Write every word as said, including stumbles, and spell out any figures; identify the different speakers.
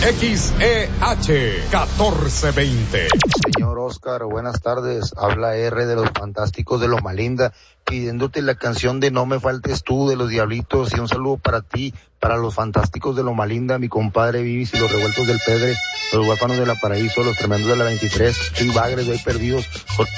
Speaker 1: X E H catorce veinte.
Speaker 2: Señor Oscar, buenas tardes. Habla R de los Fantásticos de Loma Linda, pidiéndote la canción de No me faltes tú de los Diablitos, y un saludo para ti, para los Fantásticos de Loma Linda, mi compadre Vivis y los Revueltos del Pedre, los Huérfanos de la Paraíso, los Tremendos de la veintitrés, Ching Bagres de ahí perdidos.